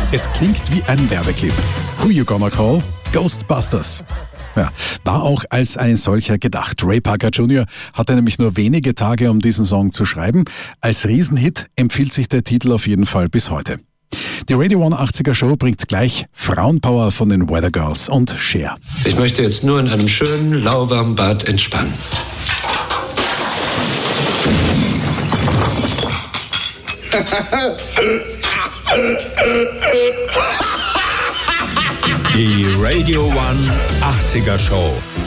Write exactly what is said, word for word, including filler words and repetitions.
Es klingt wie ein Werbeclip. Who You Gonna Call? Ghostbusters. Ja, war auch als ein solcher gedacht. Ray Parker Junior hatte nämlich nur wenige Tage, um diesen Song zu schreiben. Als Riesenhit empfiehlt sich der Titel auf jeden Fall bis heute. Die Radio hundertachtziger Show bringt gleich Frauenpower von den Weather Girls und Cher. Ich möchte jetzt nur in einem schönen, lauwarmen Bad entspannen. Die Radio hundertachtziger Show.